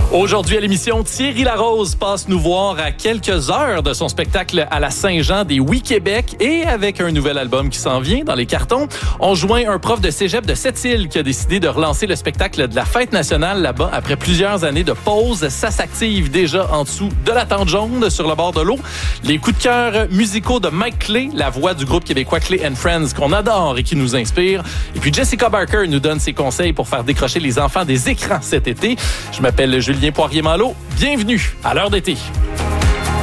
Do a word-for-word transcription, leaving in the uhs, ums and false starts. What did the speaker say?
Aujourd'hui à l'émission, Thierry Larose passe nous voir à quelques heures de son spectacle à la Saint-Jean des Oui Québec et avec un nouvel album qui s'en vient dans les cartons. On joint un prof de cégep de Sept-Îles qui a décidé de relancer le spectacle de la Fête nationale là-bas après plusieurs années de pause. Ça s'active déjà en dessous de la tente jaune sur le bord de l'eau. Les coups de cœur musicaux de Mike Clay, la voix du groupe québécois Clay and Friends qu'on adore et qui nous inspire. Et puis Jessica Barker nous donne ses conseils pour faire décrocher les enfants des écrans cet été. Je m'appelle Julien Poirier-Malo. Bienvenue à l'heure d'été.